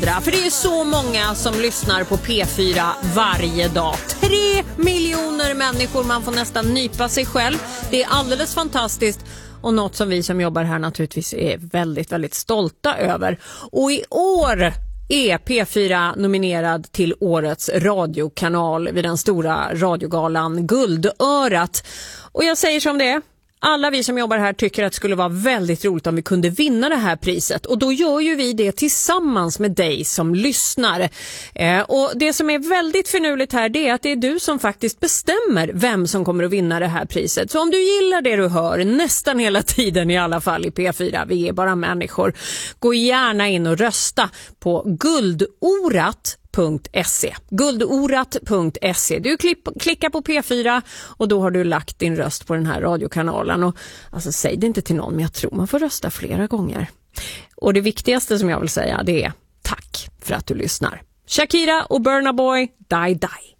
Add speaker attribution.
Speaker 1: För det är så många som lyssnar på P4 varje dag. 3 miljoner människor, man får nästan nypa sig själv. Det är alldeles fantastiskt och något som vi som jobbar här naturligtvis är väldigt, väldigt stolta över. Och i år är P4 nominerad till årets radiokanal vid den stora radiogalan Guldörat. Och jag säger som det är. Alla vi som jobbar här tycker att det skulle vara väldigt roligt om vi kunde vinna det här priset. Och då gör ju vi det tillsammans med dig som lyssnar. Och det som är väldigt förnuligt här, det är att det är du som faktiskt bestämmer vem som kommer att vinna det här priset. Så om du gillar det du hör, nästan hela tiden i alla fall i P4, vi är bara människor, gå gärna in och rösta på guldorat.se. Du klickar på P4 och då har du lagt din röst på den här radiokanalen. Och alltså, säg det inte till någon, men jag tror man får rösta flera gånger. Och det viktigaste som jag vill säga, det är tack för att du lyssnar. Shakira och Burna Boy, Die Die.